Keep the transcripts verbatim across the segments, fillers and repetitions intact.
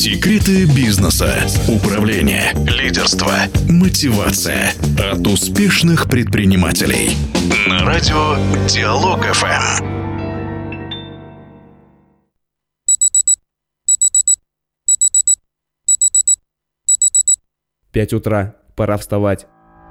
Секреты бизнеса, управления, лидерства, мотивация от успешных предпринимателей. На радио Диалог эф эм. Пять утра. Пора вставать.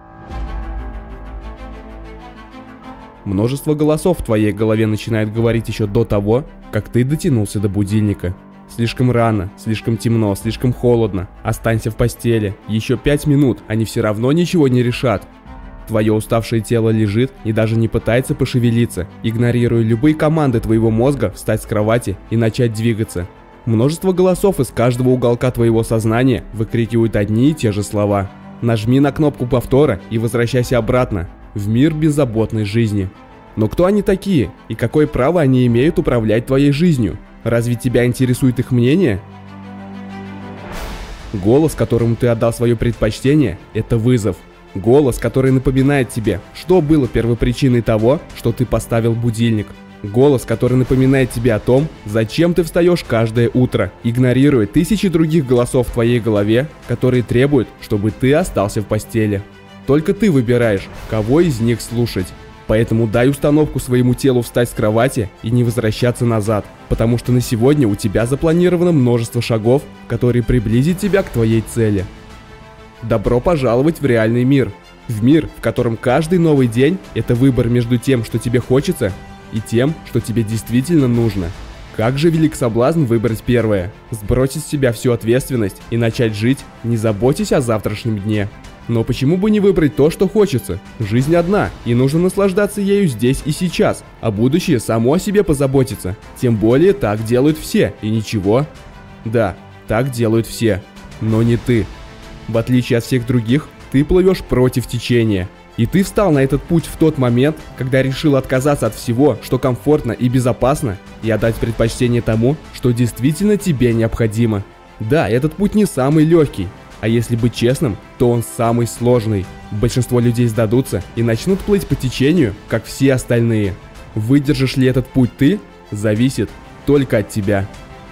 Множество голосов в твоей голове начинает говорить еще до того, как ты дотянулся до будильника. Слишком рано, слишком темно, слишком холодно. Останься в постели. Еще пять минут, они все равно ничего не решат. Твое уставшее тело лежит и даже не пытается пошевелиться, игнорируя любые команды твоего мозга встать с кровати и начать двигаться. Множество голосов из каждого уголка твоего сознания выкрикивают одни и те же слова. Нажми на кнопку повтора и возвращайся обратно, в мир беззаботной жизни. Но кто они такие и какое право они имеют управлять твоей жизнью? Разве тебя интересует их мнение? Голос, которому ты отдал свое предпочтение, это вызов. Голос, который напоминает тебе, что было первопричиной того, что ты поставил будильник. Голос, который напоминает тебе о том, зачем ты встаешь каждое утро, игнорируя тысячи других голосов в твоей голове, которые требуют, чтобы ты остался в постели. Только ты выбираешь, кого из них слушать. Поэтому дай установку своему телу встать с кровати и не возвращаться назад, потому что на сегодня у тебя запланировано множество шагов, которые приблизят тебя к твоей цели. Добро пожаловать в реальный мир. В мир, в котором каждый новый день – это выбор между тем, что тебе хочется, и тем, что тебе действительно нужно. Как же велик соблазн выбрать первое, сбросить с себя всю ответственность и начать жить, не заботясь о завтрашнем дне. Но почему бы не выбрать то, что хочется? Жизнь одна, и нужно наслаждаться ею здесь и сейчас, а будущее само о себе позаботится. Тем более так делают все, и ничего. Да, так делают все, но не ты. В отличие от всех других, ты плывешь против течения. И ты встал на этот путь в тот момент, когда решил отказаться от всего, что комфортно и безопасно, и отдать предпочтение тому, что действительно тебе необходимо. Да, этот путь не самый легкий, а если быть честным, то он самый сложный. Большинство людей сдадутся и начнут плыть по течению, как все остальные. Выдержишь ли этот путь ты, зависит только от тебя.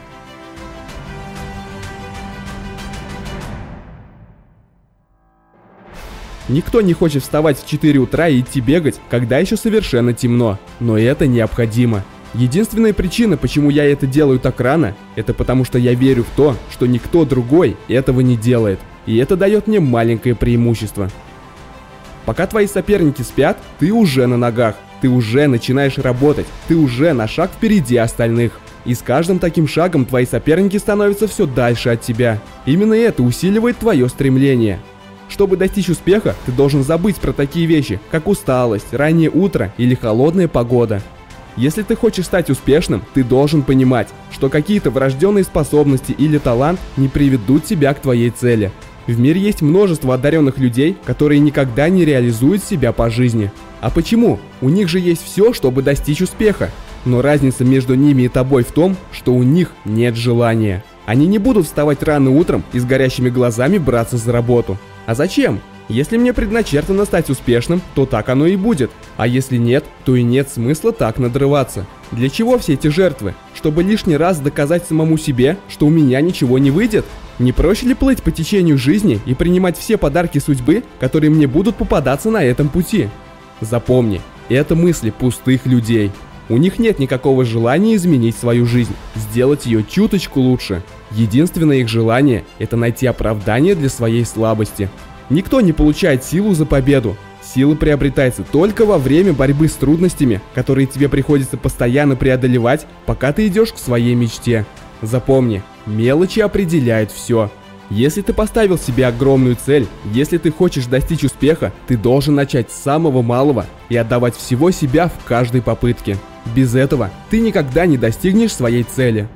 Никто не хочет вставать в четыре утра и идти бегать, когда еще совершенно темно, но это необходимо. Единственная причина, почему я это делаю так рано, это потому что я верю в то, что никто другой этого не делает, и это дает мне маленькое преимущество. Пока твои соперники спят, ты уже на ногах, ты уже начинаешь работать, ты уже на шаг впереди остальных. И с каждым таким шагом твои соперники становятся все дальше от тебя. Именно это усиливает твое стремление. Чтобы достичь успеха, ты должен забыть про такие вещи, как усталость, раннее утро или холодная погода. Если ты хочешь стать успешным, ты должен понимать, что какие-то врожденные способности или талант не приведут тебя к твоей цели. В мире есть множество одаренных людей, которые никогда не реализуют себя по жизни. А почему? У них же есть все, чтобы достичь успеха. Но разница между ними и тобой в том, что у них нет желания. Они не будут вставать рано утром и с горящими глазами браться за работу. А зачем? Если мне предначертано стать успешным, то так оно и будет. А если нет, то и нет смысла так надрываться. Для чего все эти жертвы? Чтобы лишний раз доказать самому себе, что у меня ничего не выйдет? Не проще ли плыть по течению жизни и принимать все подарки судьбы, которые мне будут попадаться на этом пути? Запомни, это мысли пустых людей. У них нет никакого желания изменить свою жизнь, сделать ее чуточку лучше. Единственное их желание – это найти оправдание для своей слабости. Никто не получает силу за победу. Сила приобретается только во время борьбы с трудностями, которые тебе приходится постоянно преодолевать, пока ты идешь к своей мечте. Запомни, мелочи определяют все. Если ты поставил себе огромную цель, если ты хочешь достичь успеха, ты должен начать с самого малого и отдавать всего себя в каждой попытке. Без этого ты никогда не достигнешь своей цели.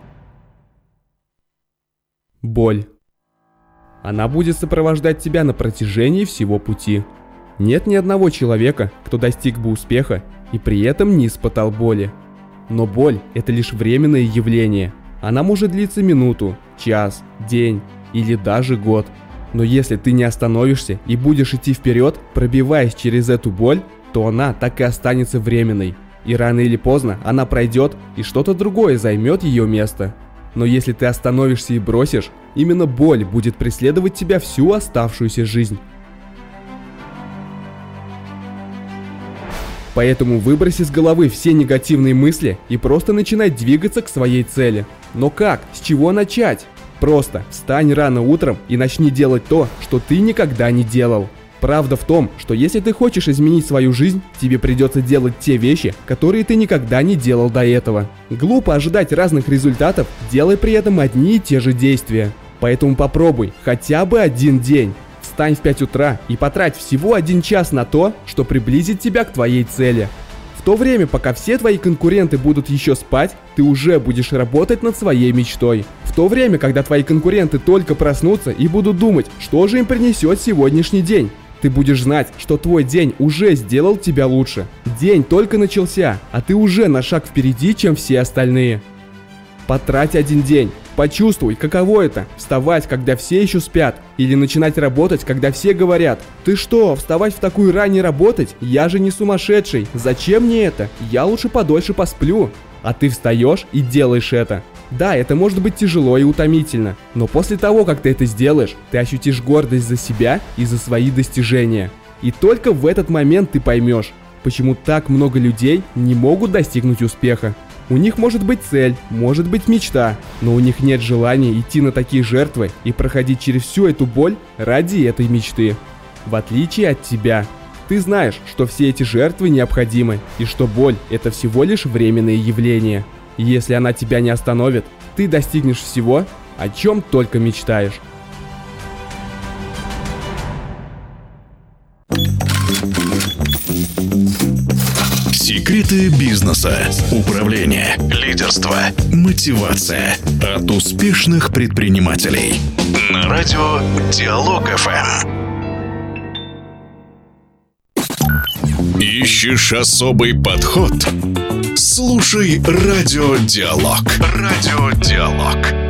Боль. Она будет сопровождать тебя на протяжении всего пути. Нет ни одного человека, кто достиг бы успеха и при этом не испытал боли. Но боль – это лишь временное явление. Она может длиться минуту, час, день или даже год. Но если ты не остановишься и будешь идти вперед, пробиваясь через эту боль, то она так и останется временной. И рано или поздно она пройдет, и что-то другое займет ее место. Но если ты остановишься и бросишь, именно боль будет преследовать тебя всю оставшуюся жизнь. Поэтому выбрось из головы все негативные мысли и просто начинай двигаться к своей цели. Но как? С чего начать? Просто встань рано утром и начни делать то, что ты никогда не делал. Правда в том, что если ты хочешь изменить свою жизнь, тебе придется делать те вещи, которые ты никогда не делал до этого. Глупо ожидать разных результатов, делай при этом одни и те же действия. Поэтому попробуй хотя бы один день. Встань в пять утра и потрать всего один час на то, что приблизит тебя к твоей цели. В то время, пока все твои конкуренты будут еще спать, ты уже будешь работать над своей мечтой. В то время, когда твои конкуренты только проснутся и будут думать, что же им принесет сегодняшний день, ты будешь знать, что твой день уже сделал тебя лучше. День только начался, а ты уже на шаг впереди, чем все остальные. Потрать один день. Почувствуй, каково это – вставать, когда все еще спят, или начинать работать, когда все говорят: «Ты что, вставать в такую рань и работать? Я же не сумасшедший, зачем мне это? Я лучше подольше посплю». А ты встаешь и делаешь это. Да, это может быть тяжело и утомительно, но после того, как ты это сделаешь, ты ощутишь гордость за себя и за свои достижения. И только в этот момент ты поймешь, почему так много людей не могут достигнуть успеха. У них может быть цель, может быть мечта, но у них нет желания идти на такие жертвы и проходить через всю эту боль ради этой мечты. В отличие от тебя, ты знаешь, что все эти жертвы необходимы и что боль – это всего лишь временное явление. И если она тебя не остановит, ты достигнешь всего, о чем только мечтаешь. Секреты бизнеса, управления, лидерства, мотивация от успешных предпринимателей. На радио Диалог эф эм. Ищешь особый подход? Слушай Радио Диалог. Радио Диалог.